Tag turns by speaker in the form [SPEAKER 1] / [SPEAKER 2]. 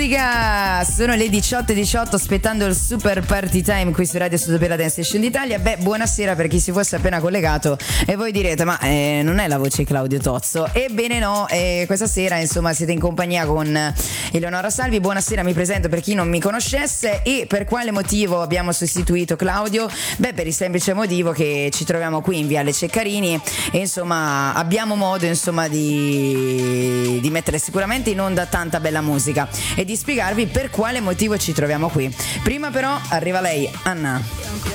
[SPEAKER 1] musica! Sono le 18:18, aspettando il super party time qui su Radio Studio per la Dance Station d'Italia. Beh, buonasera per chi si fosse appena collegato e voi direte, ma non è la voce di Claudio Tozzo? Ebbene no, questa sera insomma siete in compagnia con Eleonora Salvi. Buonasera, mi presento per chi non mi conoscesse. E per quale motivo abbiamo sostituito Claudio? Beh, per il semplice motivo che ci troviamo qui in Viale Ceccarini e insomma abbiamo modo insomma di mettere sicuramente in onda tanta bella musica e di spiegarvi per quale motivo ci troviamo qui. Prima però arriva lei, Anna.